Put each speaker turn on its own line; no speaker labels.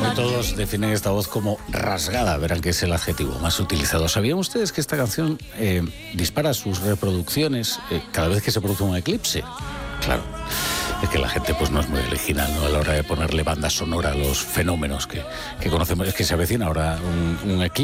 Bueno, todos definen esta voz como rasgada, verán que es el adjetivo más utilizado. ¿Sabían ustedes que esta canción dispara sus reproducciones cada vez que se produce un eclipse? Claro, es que la gente pues no es muy original, ¿no? A la hora de ponerle banda sonora a los fenómenos que conocemos. Es que se avecina ahora un eclipse.